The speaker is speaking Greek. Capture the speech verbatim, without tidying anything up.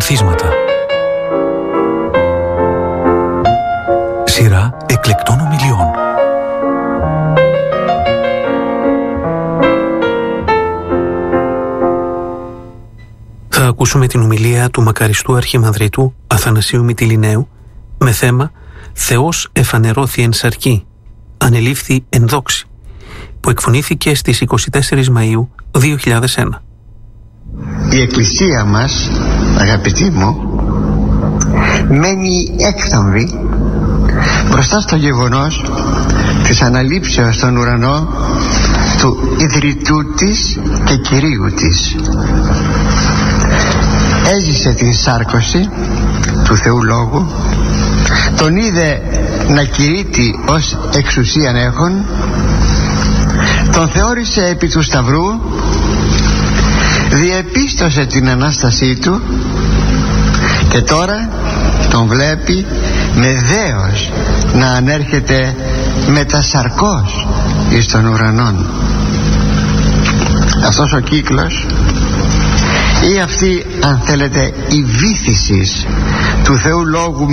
Ανθίσματα. Σειρά εκλεκτών ομιλιών. Θα ακούσουμε την ομιλία του μακαριστού αρχιμανδρίτου Αθανασίου Μυτιληναίου με θέμα «Θεός εφανερώθη εν σαρκή, ανελήφθη εν δόξη», που εκφωνήθηκε στις είκοσι τέσσερις Μαΐου δύο χιλιάδες ένα. Η Εκκλησία μας, αγαπητοί μου, μένει έκθαμβη μπροστά στο γεγονός της αναλήψεως στον ουρανό του ιδρυτού της και Κυρίου της. Έζησε την σάρκωση του Θεού Λόγου, τον είδε να κηρύττει ως εξουσίαν έχων, τον θεώρησε επί του Σταυρού, διεπίστωσε την Ανάστασή του και τώρα τον βλέπει με δέος να ανέρχεται μετασαρκός εις των ουρανών. Αυτός ο κύκλος ή αυτή, αν θέλετε, η βύθισης του Θεού Λόγου